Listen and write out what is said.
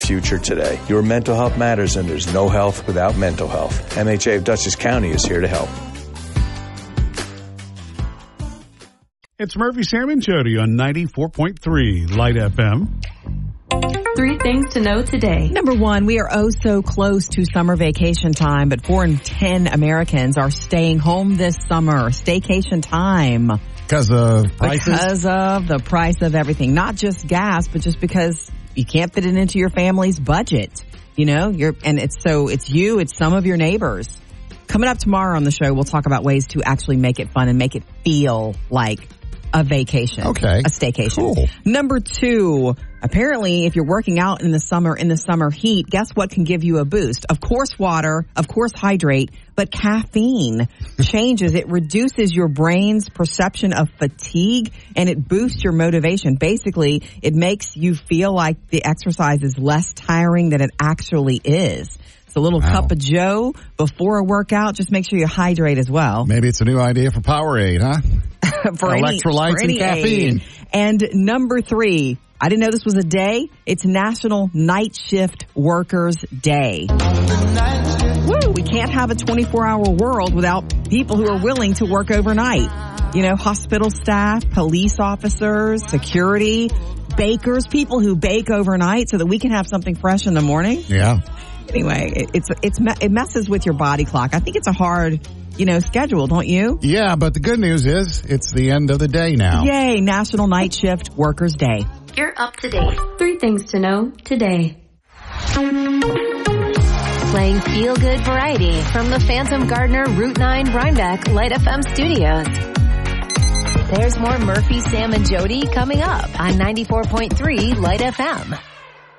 future today. Your mental health matters, and there's no health without mental health. MHA of Dutchess County is here to help. It's Murphy, Sam, and Jody on 94.3 Light FM. 3 things to know today. Number 1, we are oh so close to summer vacation time, but 4 in 10 Americans are staying home this summer. Staycation time. Because of prices? Because of the price of everything. Not just gas, but just because you can't fit it into your family's budget. You know, it's you, it's some of your neighbors. Coming up tomorrow on the show, we'll talk about ways to actually make it fun and make it feel like a vacation. Okay. A staycation. Cool. Number 2, apparently if you're working out in the summer heat, guess what can give you a boost? Of course water, of course hydrate, but caffeine changes. It reduces your brain's perception of fatigue and it boosts your motivation. Basically, it makes you feel like the exercise is less tiring than it actually is. A little cup of Joe before a workout. Just make sure you hydrate as well. Maybe it's a new idea for Powerade, huh? for electrolytes and caffeine. And number 3, I didn't know this was a day. It's National Night Shift Workers Day. Woo! We can't have a 24-hour world without people who are willing to work overnight. You know, hospital staff, police officers, security, bakers, people who bake overnight so that we can have something fresh in the morning. Yeah. Anyway, it messes with your body clock. I think it's a hard, schedule, don't you? Yeah, but the good news is it's the end of the day now. Yay, National Night Shift Workers Day. You're up to date. 3 things to know today. Playing feel-good variety from the Phantom Gardner Route 9 Rhinebeck Light FM studios. There's more Murphy, Sam, and Jody coming up on 94.3 Light FM.